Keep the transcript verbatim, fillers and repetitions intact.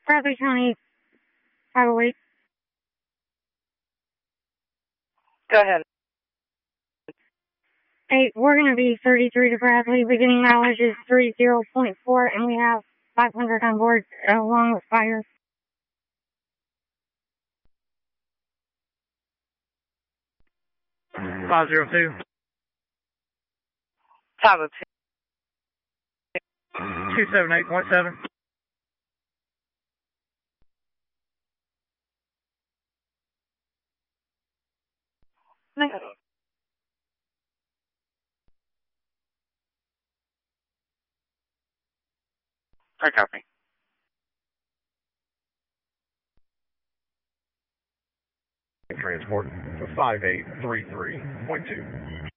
Bradley County five oh eight. Go ahead. Hey, we're going to be thirty-three to Bradley. Beginning mileage is thirty point four, and we have five hundred on board uh, along with fire. five zero two. five oh two. two seven eight point seven. Negative. I copy. Transport five eight three three point two.